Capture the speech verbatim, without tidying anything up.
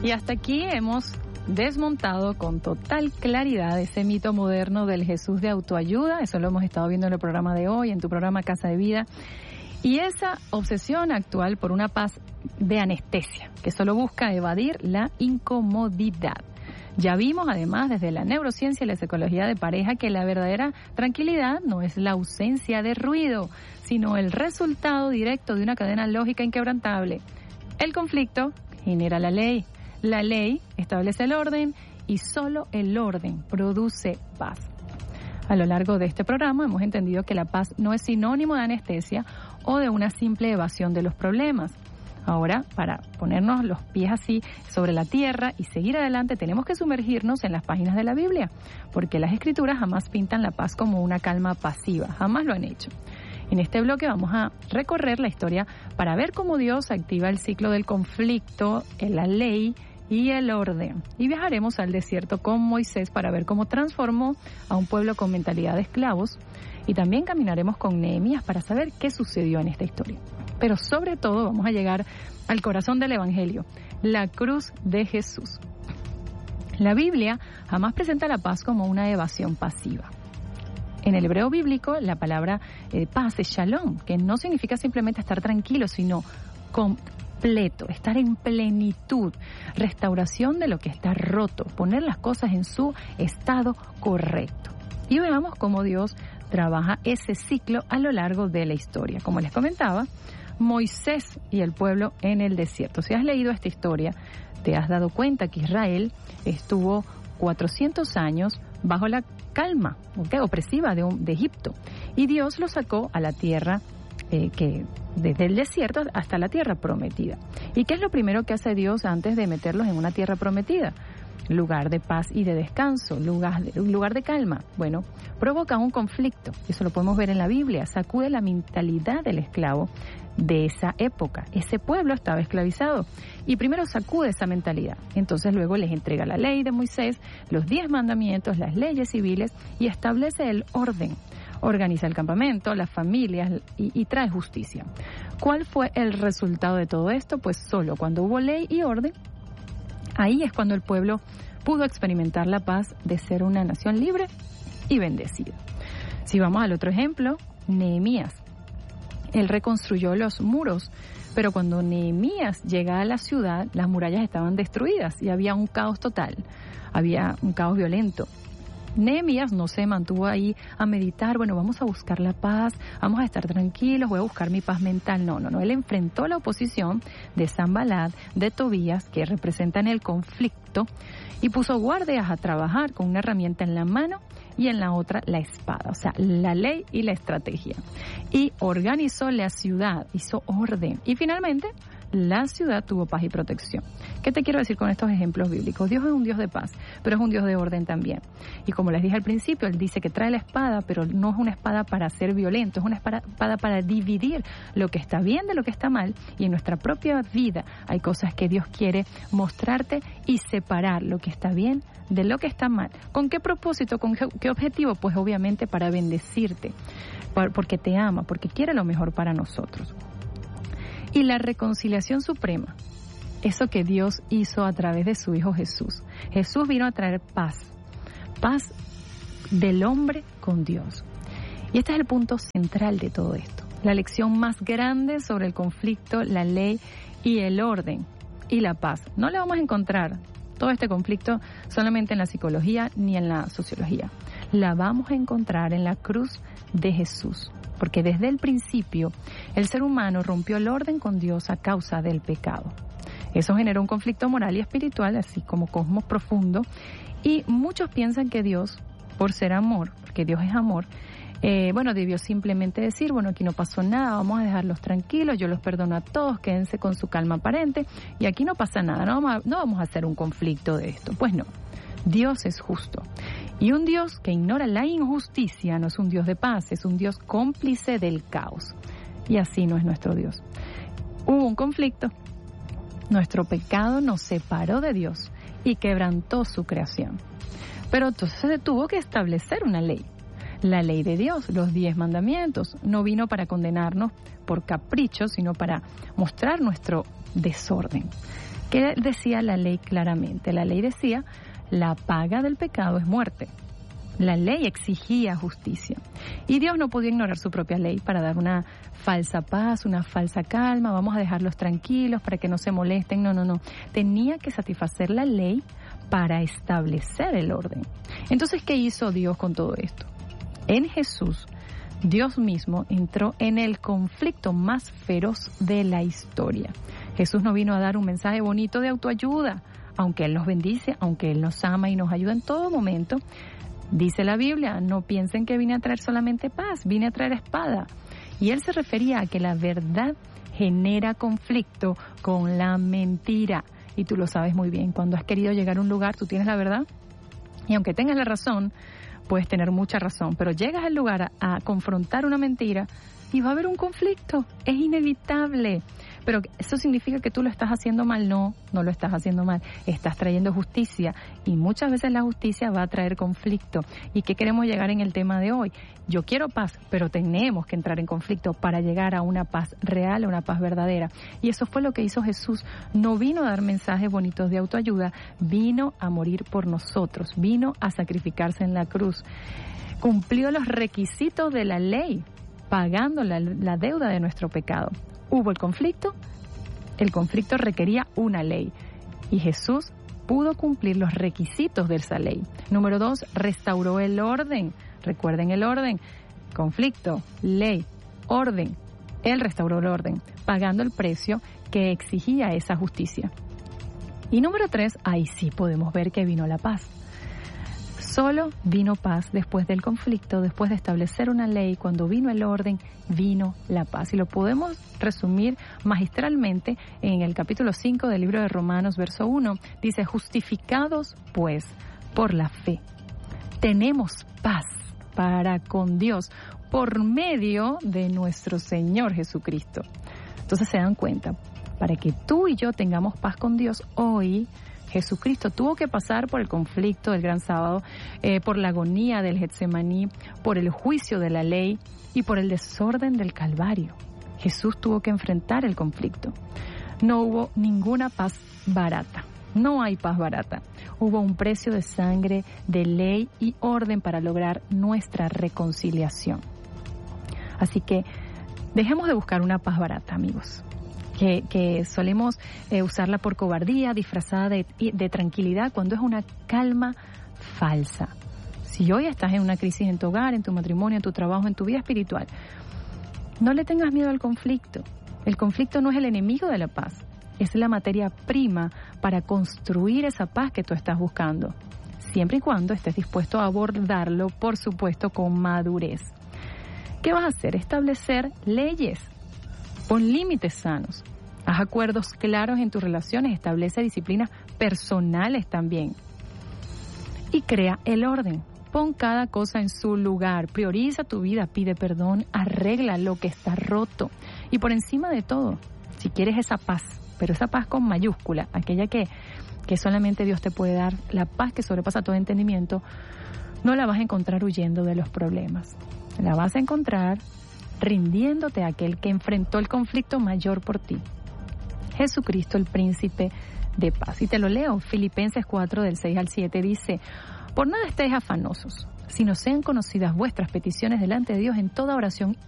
Y hasta aquí hemos desmontado con total claridad ese mito moderno del Jesús de autoayuda. Eso lo hemos estado viendo en el programa de hoy, en tu programa Casa de Vida. Y esa obsesión actual por una paz de anestesia, que solo busca evadir la incomodidad. Ya vimos, además, desde la neurociencia y la psicología de pareja, que la verdadera tranquilidad no es la ausencia de ruido, sino el resultado directo de una cadena lógica inquebrantable. El conflicto genera la ley. La ley establece el orden y solo el orden produce paz. A lo largo de este programa hemos entendido que la paz no es sinónimo de anestesia o de una simple evasión de los problemas. Ahora, para ponernos los pies así sobre la tierra y seguir adelante, tenemos que sumergirnos en las páginas de la Biblia, porque las Escrituras jamás pintan la paz como una calma pasiva, jamás lo han hecho. En este bloque vamos a recorrer la historia para ver cómo Dios activa el ciclo del conflicto, en la ley y el orden. Y viajaremos al desierto con Moisés para ver cómo transformó a un pueblo con mentalidad de esclavos. Y también caminaremos con Nehemías para saber qué sucedió en esta historia. Pero sobre todo vamos a llegar al corazón del Evangelio, la cruz de Jesús. La Biblia jamás presenta la paz como una evasión pasiva. En el hebreo bíblico, la palabra eh, paz es shalom, que no significa simplemente estar tranquilo, sino completo, estar en plenitud, restauración de lo que está roto, poner las cosas en su estado correcto. Y veamos cómo Dios trabaja ese ciclo a lo largo de la historia. Como les comentaba, Moisés y el pueblo en el desierto. Si has leído esta historia, te has dado cuenta que Israel estuvo cuatrocientos años bajo la calma, ¿okay? opresiva de, un, de Egipto. Y Dios lo sacó a la tierra, eh, que desde el desierto hasta la tierra prometida. ¿Y qué es lo primero que hace Dios antes de meterlos en una tierra prometida? Lugar de paz y de descanso, lugar de, lugar de calma. Bueno, provoca un conflicto, eso lo podemos ver en la Biblia, sacude la mentalidad del esclavo de esa época. Ese pueblo estaba esclavizado y primero sacude esa mentalidad. Entonces luego les entrega la ley de Moisés, los diez mandamientos, las leyes civiles y establece el orden. Organiza el campamento, las familias y, y trae justicia. ¿Cuál fue el resultado de todo esto? Pues solo cuando hubo ley y orden, ahí es cuando el pueblo pudo experimentar la paz de ser una nación libre y bendecida. Si vamos al otro ejemplo, Nehemías. Él reconstruyó los muros, pero cuando Nehemías llega a la ciudad, las murallas estaban destruidas y había un caos total, había un caos violento. Nehemías no se mantuvo ahí a meditar, bueno, vamos a buscar la paz, vamos a estar tranquilos, voy a buscar mi paz mental. No, no, no, él enfrentó la oposición de Sanbalat, de Tobías, que representan el conflicto, y puso guardias a trabajar con una herramienta en la mano y en la otra la espada, o sea, la ley y la estrategia. Y organizó la ciudad, hizo orden, y finalmente la ciudad tuvo paz y protección. ¿Qué te quiero decir con estos ejemplos bíblicos? Dios es un Dios de paz, pero es un Dios de orden también. Y como les dije al principio, Él dice que trae la espada, pero no es una espada para ser violento, es una espada para dividir lo que está bien de lo que está mal. Y en nuestra propia vida hay cosas que Dios quiere mostrarte y separar lo que está bien de lo que está mal. ¿Con qué propósito? ¿Con qué objetivo? Pues obviamente para bendecirte, porque te ama, porque quiere lo mejor para nosotros. Y la reconciliación suprema, eso que Dios hizo a través de su Hijo Jesús. Jesús vino a traer paz, paz del hombre con Dios. Y este es el punto central de todo esto. La lección más grande sobre el conflicto, la ley y el orden y la paz. No le vamos a encontrar todo este conflicto solamente en la psicología ni en la sociología. La vamos a encontrar en la cruz de Jesús. Porque desde el principio el ser humano rompió el orden con Dios a causa del pecado. Eso generó un conflicto moral y espiritual, así como cosmos profundo, y muchos piensan que Dios, por ser amor, porque Dios es amor, eh, bueno, debió simplemente decir, bueno, aquí no pasó nada, vamos a dejarlos tranquilos, yo los perdono a todos, quédense con su calma aparente, y aquí no pasa nada, no vamos a, no vamos a hacer un conflicto de esto. Pues no, Dios es justo. Y un Dios que ignora la injusticia no es un Dios de paz, es un Dios cómplice del caos. Y así no es nuestro Dios. Hubo un conflicto. Nuestro pecado nos separó de Dios y quebrantó su creación. Pero entonces se tuvo que establecer una ley. La ley de Dios, los diez mandamientos, no vino para condenarnos por capricho, sino para mostrar nuestro desorden. ¿Qué decía la ley claramente? La ley decía, la paga del pecado es muerte. La ley exigía justicia. Y Dios no podía ignorar su propia ley para dar una falsa paz, una falsa calma, vamos a dejarlos tranquilos para que no se molesten. No, no, no. Tenía que satisfacer la ley para establecer el orden. Entonces, ¿qué hizo Dios con todo esto? En Jesús, Dios mismo entró en el conflicto más feroz de la historia. Jesús no vino a dar un mensaje bonito de autoayuda, aunque Él nos bendice, aunque Él nos ama y nos ayuda en todo momento. Dice la Biblia, no piensen que vine a traer solamente paz, vine a traer espada. Y Él se refería a que la verdad genera conflicto con la mentira. Y tú lo sabes muy bien, cuando has querido llegar a un lugar, tú tienes la verdad. Y aunque tengas la razón, puedes tener mucha razón, pero llegas al lugar a, a confrontar una mentira y va a haber un conflicto, es inevitable. Pero ¿eso significa que tú lo estás haciendo mal? No, no lo estás haciendo mal. Estás trayendo justicia y muchas veces la justicia va a traer conflicto. ¿Y qué queremos llegar en el tema de hoy? Yo quiero paz, pero tenemos que entrar en conflicto para llegar a una paz real, a una paz verdadera. Y eso fue lo que hizo Jesús. No vino a dar mensajes bonitos de autoayuda, vino a morir por nosotros, vino a sacrificarse en la cruz. Cumplió los requisitos de la ley, pagando la, la deuda de nuestro pecado. Hubo el conflicto, el conflicto requería una ley y Jesús pudo cumplir los requisitos de esa ley. Número dos, restauró el orden. Recuerden el orden, conflicto, ley, orden. Él restauró el orden, pagando el precio que exigía esa justicia. Y número tres, ahí sí podemos ver que vino la paz. Solo vino paz después del conflicto, después de establecer una ley. Cuando vino el orden, vino la paz. Y lo podemos resumir magistralmente en el capítulo cinco del libro de Romanos, verso uno. Dice, justificados pues por la fe, tenemos paz para con Dios por medio de nuestro Señor Jesucristo. Entonces se dan cuenta, para que tú y yo tengamos paz con Dios hoy, Jesucristo tuvo que pasar por el conflicto del Gran Sábado, eh, por la agonía del Getsemaní, por el juicio de la ley y por el desorden del Calvario. Jesús tuvo que enfrentar el conflicto. No hubo ninguna paz barata. No hay paz barata. Hubo un precio de sangre, de ley y orden para lograr nuestra reconciliación. Así que dejemos de buscar una paz barata, amigos. Que, que solemos eh, usarla por cobardía, disfrazada de, de tranquilidad, cuando es una calma falsa. Si hoy estás en una crisis en tu hogar, en tu matrimonio, en tu trabajo, en tu vida espiritual, no le tengas miedo al conflicto. El conflicto no es el enemigo de la paz, es la materia prima para construir esa paz que tú estás buscando, siempre y cuando estés dispuesto a abordarlo, por supuesto, con madurez. ¿Qué vas a hacer? Establecer leyes. Pon límites sanos, haz acuerdos claros en tus relaciones, establece disciplinas personales también. Y crea el orden, pon cada cosa en su lugar, prioriza tu vida, pide perdón, arregla lo que está roto. Y por encima de todo, si quieres esa paz, pero esa paz con mayúscula, aquella que, que solamente Dios te puede dar, la paz que sobrepasa todo entendimiento, no la vas a encontrar huyendo de los problemas, la vas a encontrar rindiéndote a aquel que enfrentó el conflicto mayor por ti, Jesucristo, el príncipe de paz. Y te lo leo, Filipenses cuatro, del seis al siete, dice, por nada estéis afanosos, sino sean conocidas vuestras peticiones delante de Dios en toda oración